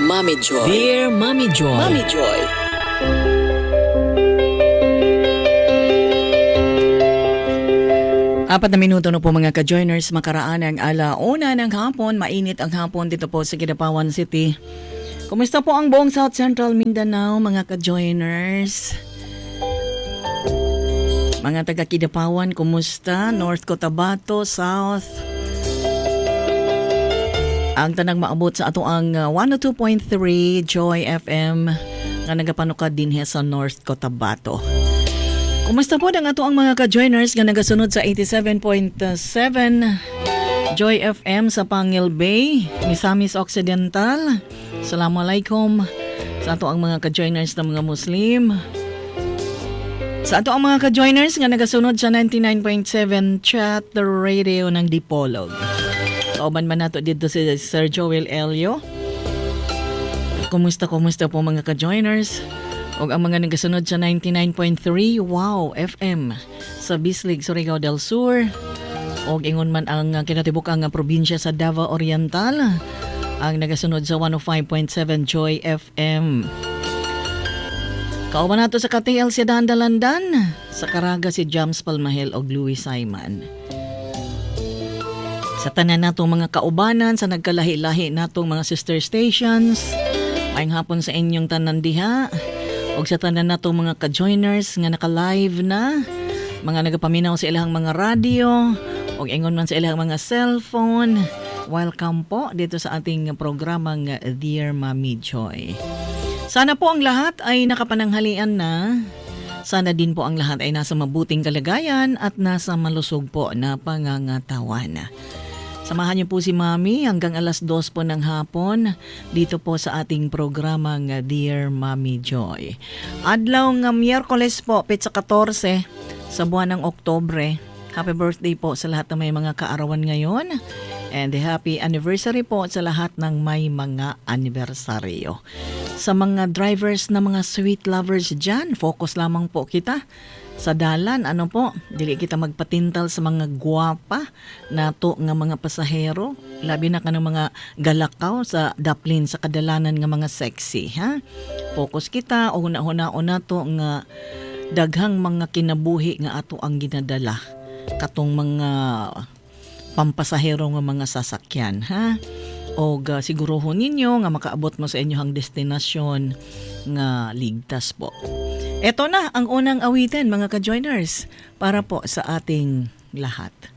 Mommy Joy. Dear Mommy Joy. Mommy Joy. Apat na minuto na po mga ka-joiners, makaraan ang alauna ng hapon. Mainit ang hapon dito po sa Kidapawan City. Kumusta po ang buong South Central Mindanao mga ka-joiners? Mga taga Kidapawan, kumusta? North Cotabato, South. Ang tanang maabot sa ato ang 102.3 Joy FM nga nagapanukad din sa North Cotabato. Kumusta po ang ato ang mga ka-joiners nga nagasunod sa 87.7 Joy FM sa Pangil Bay, Misamis Occidental. Assalamualaikum sa ato ang mga ka-joiners na mga Muslim. Sa ato ang mga ka-joiners nga nagasunod sa 99.7 Chat the Radio ng Dipolog. Kauban man nato dito si Sir Joel Elio. Kumusta po mga ka-joiners? O ang mga nagasunod sa 99.3 Wow FM sa Bislig, Surigao del Sur. O ingon man ang kinatibukang probinsya sa Davao Oriental. Ang nagasunod sa 105.7 Joy FM. Kauban nato sa KTL si Dandalandan. Sa Caraga si Jams Palmahel o Louis Simon. Sa tanan natong mga kaubanan, sa nagkalahi-lahi natong mga sister stations. Maayong hapon sa inyong tanan diha. O sa tanan natong mga ka-joiners nga naka-live na, mga nagapaminaw sa ilahang mga radio, o ingon man sa ilahang mga cellphone. Welcome po dito sa ating programang Dear Mommy Joy. Sana po ang lahat ay nakapananghalian na. Sana din po ang lahat ay nasa mabuting kalagayan at nasa malusog po na pangangatawan. Samahan niyo po si Mami hanggang alas 2 po ng hapon dito po sa ating programang Dear Mommy Joy. Adlaw ng Miyerkules po, pitsa 14 sa buwan ng Oktobre. Happy birthday po sa lahat ng may mga kaarawan ngayon. And happy anniversary po sa lahat ng may mga anibersaryo. Sa mga drivers na mga sweet lovers dyan, focus lamang po kita sa dalan, ano po, dili kita magpatintal sa mga gwapa nato nga mga pasahero, labi na kanang mga galakaw sa daplin sa kadalanan nga mga sexy, ha? Focus kita o huna-huna to nga daghang mga kinabuhi nga ato ang ginadala katong mga pampasahero nga mga sasakyan, ha? O siguruhon ninyo nga makaabot mo sa inyong destinasyon nga ligtas po. Ito na ang unang awitin mga ka-joiners para po sa ating lahat.